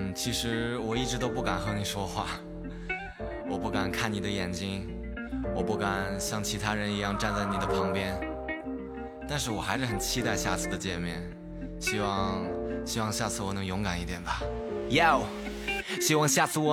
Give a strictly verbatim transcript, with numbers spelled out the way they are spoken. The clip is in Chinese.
嗯，其实我一直都不敢和你说话，我不敢看你的眼睛，我不敢像其他人一样站在你的旁边，但是我还是很期待下次的见面，希望希望下次我能勇敢一点吧。Yo， 希望下次我